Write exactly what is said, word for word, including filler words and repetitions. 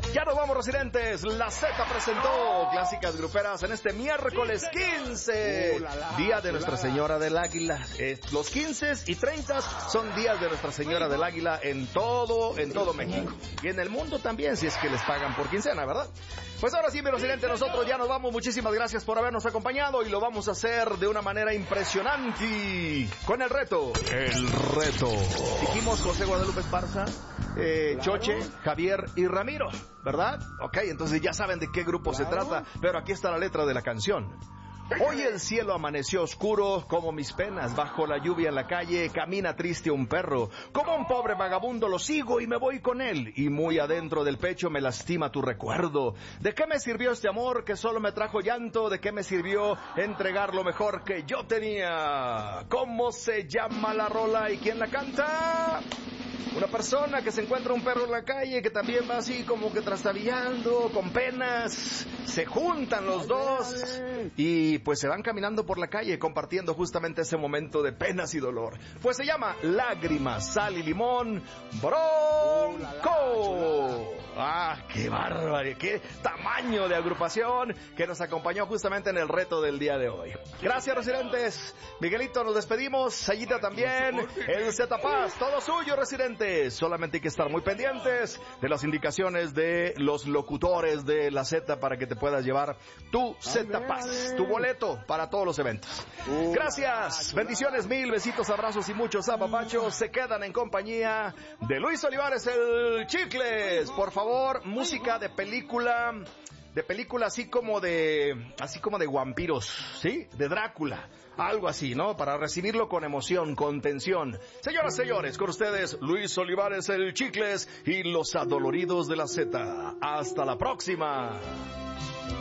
Ya nos vamos, residentes. La Z presentó Clásicas Gruperas en este miércoles quince, uh, la, la, día de Nuestra Señora del Águila. Eh, los quince y treinta son días de Nuestra Señora del Águila en todo, en todo México. Y en el mundo también, si es que les pagan por quincena, ¿verdad? Pues ahora sí, mi residente, nosotros ya nos vamos. Muchísimas gracias por habernos acompañado y lo vamos a hacer de una manera impresionante con el reto. El reto. Dijimos José Guadalupe Esparza, eh, claro. Choche, Javier y Ramiro, ¿verdad? Ok, entonces ya saben de qué grupo claro. se trata, pero aquí está la letra de la canción. Hoy el cielo amaneció oscuro como mis penas, bajo la lluvia en la calle camina triste un perro, como un pobre vagabundo lo sigo y me voy con él, y muy adentro del pecho me lastima tu recuerdo. ¿De qué me sirvió este amor que solo me trajo llanto? ¿De qué me sirvió entregar lo mejor que yo tenía? ¿Cómo se llama la rola y quién la canta? Una persona que se encuentra un perro en la calle que también va así como que trastabillando, con penas. Se juntan los dos y pues se van caminando por la calle compartiendo justamente ese momento de penas y dolor. Pues se llama Lágrimas, Sal y Limón, Bronco. ¡Ah, qué bárbaro! ¡Qué tamaño de agrupación que nos acompañó justamente en el reto del día de hoy! Gracias, residentes. Miguelito, nos despedimos. Sayita también. El Z Paz, todo suyo, residentes. Solamente hay que estar muy pendientes de las indicaciones de los locutores de la Z para que te puedas llevar tu Z Paz, tu boleto para todos los eventos. Gracias. Bendiciones mil, besitos, abrazos y muchos apapachos. Se quedan en compañía de Luis Olivares, el Chicles. Por favor. Música de película, de película así como de, así como de vampiros, ¿sí? De Drácula, algo así, ¿no? Para recibirlo con emoción, con tensión. Señoras, señores, con ustedes Luis Olivares, el Chicles y los adoloridos de la Z. Hasta la próxima.